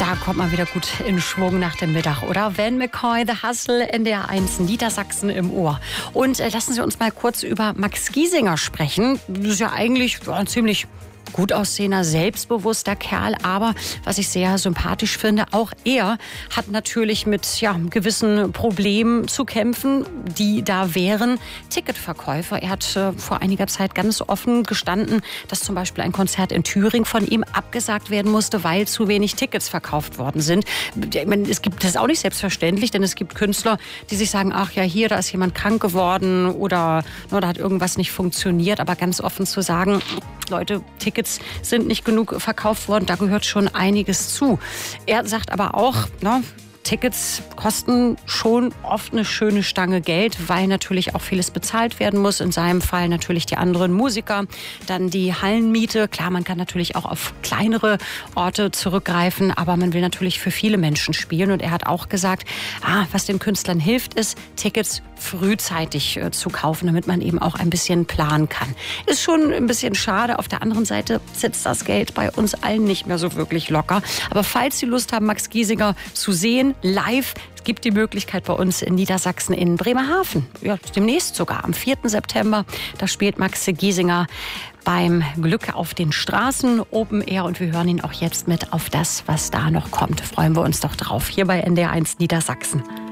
Da kommt man wieder gut in Schwung nach dem Mittag, oder? Van McCoy, The Hustle, NDR1, Niedersachsen im Ohr. Und lassen Sie uns mal kurz über Max Giesinger sprechen. Das ist ja eigentlich ein ziemlich gut aussehender, selbstbewusster Kerl, aber was ich sehr sympathisch finde, auch er hat natürlich mit gewissen Problemen zu kämpfen, die da wären. Ticketverkäufer. Er hat vor einiger Zeit ganz offen gestanden, dass zum Beispiel ein Konzert in Thüringen von ihm abgesagt werden musste, weil zu wenig Tickets verkauft worden sind. Ich meine, das ist auch nicht selbstverständlich, denn es gibt Künstler, die sich sagen, ach ja, hier, da ist jemand krank geworden oder da hat irgendwas nicht funktioniert, aber ganz offen zu sagen, Leute, Tickets sind nicht genug verkauft worden, da gehört schon einiges zu. Er sagt aber auch, Tickets kosten schon oft eine schöne Stange Geld, weil natürlich auch vieles bezahlt werden muss. In seinem Fall natürlich die anderen Musiker, dann die Hallenmiete. Klar, man kann natürlich auch auf kleinere Orte zurückgreifen, aber man will natürlich für viele Menschen spielen. Und er hat auch gesagt, was den Künstlern hilft, ist, Tickets frühzeitig zu kaufen, damit man eben auch ein bisschen planen kann. Ist schon ein bisschen schade. Auf der anderen Seite sitzt das Geld bei uns allen nicht mehr so wirklich locker. Aber falls Sie Lust haben, Max Giesinger zu sehen, live. Es gibt die Möglichkeit bei uns in Niedersachsen in Bremerhaven. Ja, demnächst sogar am 4. September. Da spielt Max Giesinger beim Glück auf den Straßen Open Air. Und wir hören ihn auch jetzt mit auf das, was da noch kommt. Freuen wir uns doch drauf. Hier bei NDR1 Niedersachsen.